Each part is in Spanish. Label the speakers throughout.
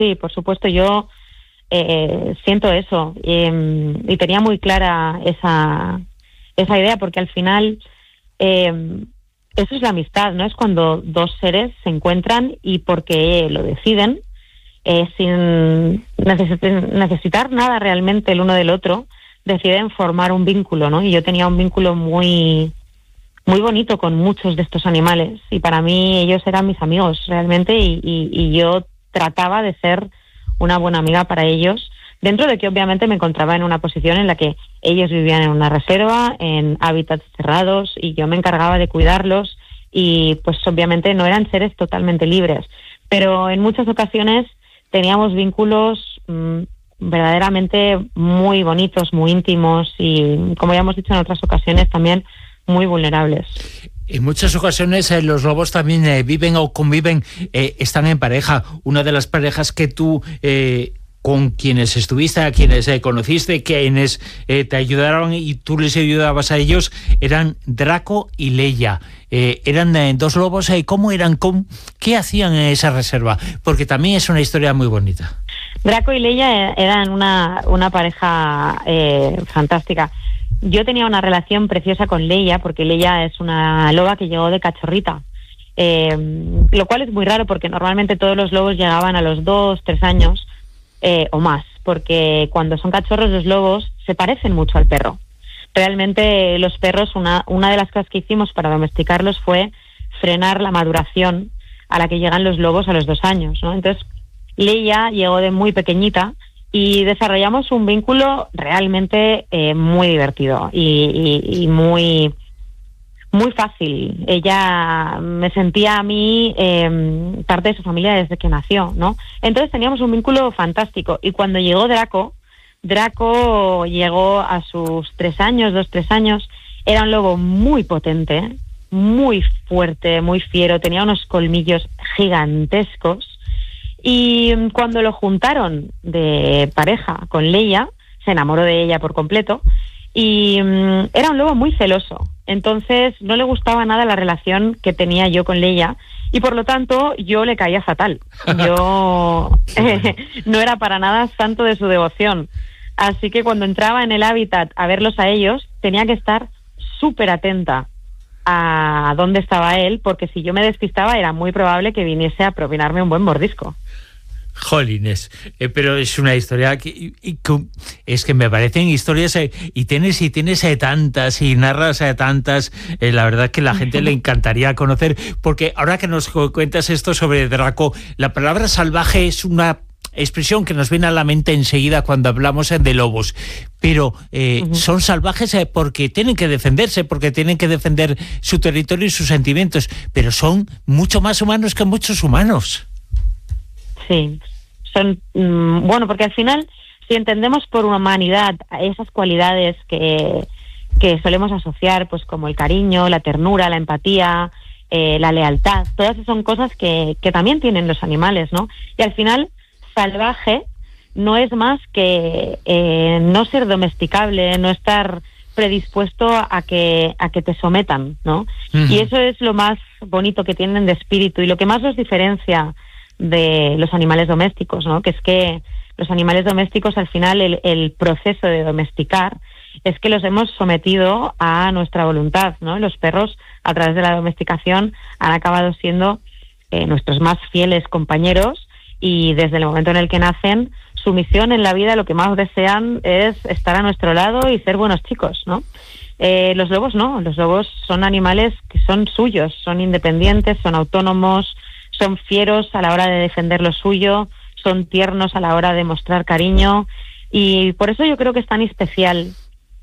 Speaker 1: Sí, por supuesto, yo siento eso y tenía muy clara esa idea, porque al final eso es la amistad, ¿no? Es cuando dos seres se encuentran y porque lo deciden, sin necesitar nada realmente el uno del otro, deciden formar un vínculo, ¿no? Y yo tenía un vínculo muy bonito con muchos de estos animales, y para mí ellos eran mis amigos realmente, y yo trataba de ser una buena amiga para ellos, dentro de que obviamente me encontraba en una posición en la que ellos vivían en una reserva, en hábitats cerrados, y yo me encargaba de cuidarlos, y pues obviamente no eran seres totalmente libres, pero en muchas ocasiones teníamos vínculos verdaderamente muy bonitos, muy íntimos, y como ya hemos dicho en otras ocasiones también muy vulnerables.
Speaker 2: En muchas ocasiones los lobos también viven o conviven, están en pareja. Una de las parejas que tú, con quienes estuviste, a quienes conociste, quienes te ayudaron y tú les ayudabas a ellos, eran Draco y Leia. Eran dos lobos. ¿Cómo eran? ¿Qué hacían en esa reserva? Porque también es una historia muy bonita.
Speaker 1: Draco y Leia eran una pareja fantástica. Yo tenía una relación preciosa con Leia, porque Leia es una loba que llegó de cachorrita, lo cual es muy raro, porque normalmente todos los lobos llegaban a los 2, 3 años o más, porque cuando son cachorros los lobos se parecen mucho al perro. Realmente los perros, una de las cosas que hicimos para domesticarlos fue frenar la maduración a la que llegan los lobos a los 2 años, ¿no? Entonces Leia llegó de muy pequeñita y desarrollamos un vínculo realmente muy divertido y muy fácil. Ella me sentía a mí parte de su familia desde que nació, ¿no? Entonces teníamos un vínculo fantástico. Y cuando llegó Draco llegó a sus 3 años, 2-3 años. Era un lobo muy potente, muy fuerte, muy fiero, tenía unos colmillos gigantescos. Y cuando lo juntaron de pareja con Leia, se enamoró de ella por completo, y era un lobo muy celoso. Entonces no le gustaba nada la relación que tenía yo con Leia, y por lo tanto yo le caía fatal. Yo no era para nada santo de su devoción. Así que cuando entraba en el hábitat a verlos a ellos, tenía que estar súper atenta a dónde estaba él, porque si yo me despistaba era muy probable que viniese a propinarme un buen mordisco.
Speaker 2: Jolines, pero es una historia que es que me parecen historias y tienes tantas y narras tantas, la verdad que la gente le encantaría conocer, porque ahora que nos cuentas esto sobre Draco, la palabra salvaje es una expresión que nos viene a la mente enseguida cuando hablamos de lobos, pero son salvajes porque tienen que defenderse, porque tienen que defender su territorio y sus sentimientos, pero son mucho más humanos que muchos humanos.
Speaker 1: Sí, son bueno, porque al final, si entendemos por humanidad esas cualidades que solemos asociar, pues como el cariño, la ternura, la empatía, la lealtad, todas esas son cosas que también tienen los animales, ¿no? Y al final, salvaje no es más que no ser domesticable, no estar predispuesto a que te sometan, ¿no? Uh-huh. Y eso es lo más bonito que tienen de espíritu y lo que más los diferencia de los animales domésticos, ¿no? Que es que los animales domésticos, al final, el proceso de domesticar es que los hemos sometido a nuestra voluntad, ¿no? Los perros, a través de la domesticación, han acabado siendo nuestros más fieles compañeros, y desde el momento en el que nacen, su misión en la vida, lo que más desean es estar a nuestro lado y ser buenos chicos, ¿no? Los lobos no, los lobos son animales que son suyos, son independientes, son autónomos, son fieros a la hora de defender lo suyo, son tiernos a la hora de mostrar cariño, y por eso yo creo que es tan especial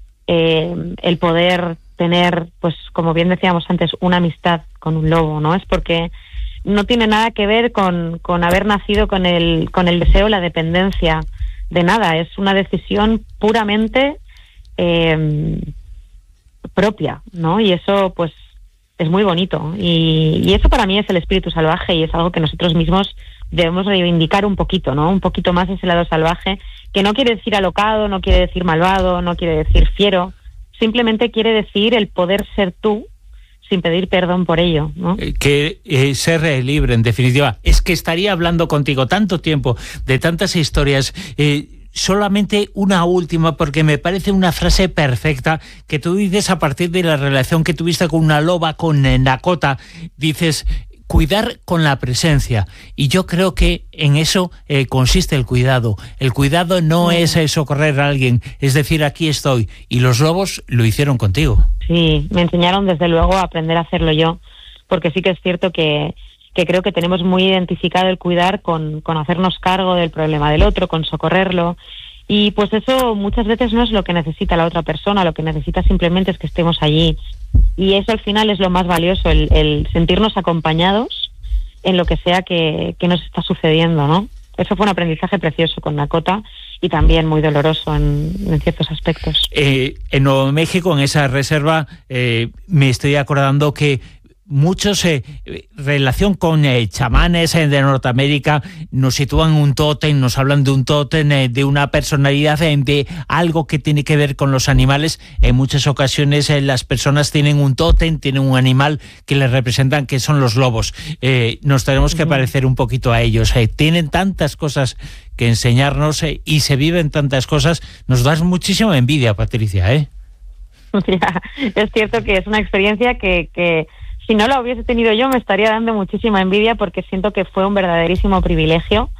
Speaker 1: el poder tener, pues como bien decíamos antes, una amistad con un lobo, ¿no? Es porque no tiene nada que ver con haber nacido con el deseo, la dependencia de nada, es una decisión puramente propia, ¿no? Y eso pues es muy bonito, y eso para mí es el espíritu salvaje, y es algo que nosotros mismos debemos reivindicar un poquito, ¿no? Un poquito más ese lado salvaje, que no quiere decir alocado, no quiere decir malvado, no quiere decir fiero, simplemente quiere decir el poder ser tú sin pedir perdón por ello, ¿no?
Speaker 2: Ser libre, en definitiva. Es que estaría hablando contigo tanto tiempo de tantas historias. Solamente una última, porque me parece una frase perfecta que tú dices a partir de la relación que tuviste con una loba, con Dakota. Dices, cuidar con la presencia, y yo creo que en eso consiste el cuidado. El cuidado no es socorrer a alguien, es decir, aquí estoy, y los lobos lo hicieron contigo.
Speaker 1: Sí, me enseñaron desde luego a aprender a hacerlo yo, porque sí que es cierto que creo que tenemos muy identificado el cuidar con hacernos cargo del problema del otro, con socorrerlo, y pues eso muchas veces no es lo que necesita la otra persona, lo que necesita simplemente es que estemos allí. Y eso al final es lo más valioso, el sentirnos acompañados en lo que sea que nos está sucediendo, ¿no? Eso fue un aprendizaje precioso con Dakota y también muy doloroso en ciertos aspectos.
Speaker 2: En Nuevo México, en esa reserva, me estoy acordando que muchos relación con chamanes de Norteamérica nos sitúan un tótem, nos hablan de un tótem, de una personalidad, de algo que tiene que ver con los animales. En muchas ocasiones las personas tienen un tótem, tienen un animal que les representan, que son los lobos. Nos tenemos que parecer un poquito a ellos. Tienen tantas cosas que enseñarnos y se viven tantas cosas. Nos das muchísima envidia, Patricia, ¿eh?
Speaker 1: Ya, es cierto que es una experiencia que si no la hubiese tenido yo me estaría dando muchísima envidia, porque siento que fue un verdaderísimo privilegio.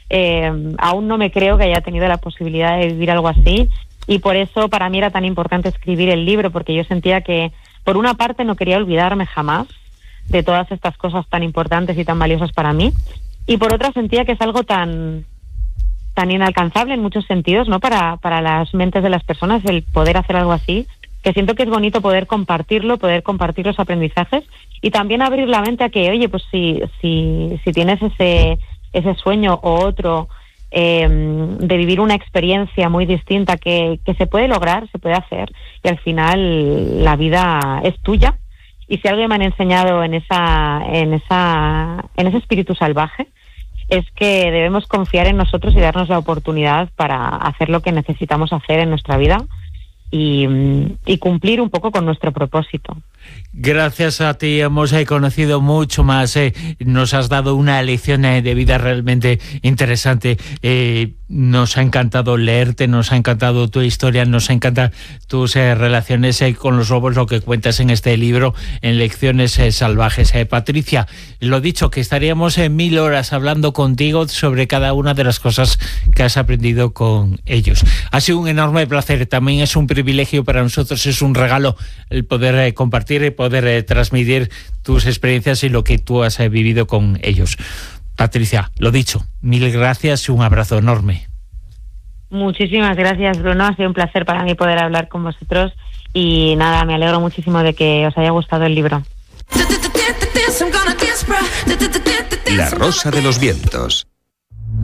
Speaker 1: Aún no me creo que haya tenido la posibilidad de vivir algo así, y por eso para mí era tan importante escribir el libro, porque yo sentía que por una parte no quería olvidarme jamás de todas estas cosas tan importantes y tan valiosas para mí, y por otra sentía que es algo tan inalcanzable en muchos sentidos, ¿no? Para las mentes de las personas, el poder hacer algo así, que siento que es bonito poder compartir los aprendizajes y también abrir la mente a que, oye, pues si tienes ese sueño o otro de vivir una experiencia muy distinta que se puede lograr, se puede hacer, y al final la vida es tuya. Y si algo me han enseñado en ese espíritu salvaje, es que debemos confiar en nosotros y darnos la oportunidad para hacer lo que necesitamos hacer en nuestra vida y cumplir un poco con nuestro propósito.
Speaker 2: Gracias a ti hemos conocido mucho más, nos has dado una lección de vida realmente interesante. Nos ha encantado leerte, nos ha encantado tu historia, nos encantan tus relaciones con los lobos, lo que cuentas en este libro, en Lecciones Salvajes. Patricia, lo dicho, que estaríamos 1000 horas hablando contigo sobre cada una de las cosas que has aprendido con ellos. Ha sido un enorme placer, también es un privilegio para nosotros, es un regalo el poder compartir y poder transmitir tus experiencias y lo que tú has vivido con ellos. Patricia, lo dicho, 1000 gracias y un abrazo enorme.
Speaker 1: Muchísimas gracias, Bruno. Ha sido un placer para mí poder hablar con vosotros y nada, me alegro muchísimo de que os haya gustado el libro.
Speaker 3: La Rosa de los Vientos.